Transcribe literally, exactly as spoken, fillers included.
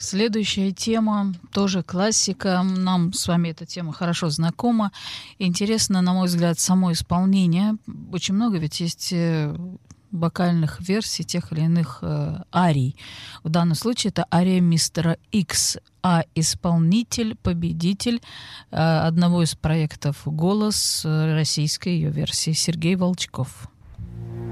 Следующая тема тоже классика. Нам с вами эта тема хорошо знакома. Интересно, на мой взгляд, само исполнение. Очень много ведь есть э, вокальных версий тех или иных э, арий. В данном случае это ария мистера Икс, а исполнитель, победитель э, одного из проектов «Голос» э, российской ее версии Сергей Волчков.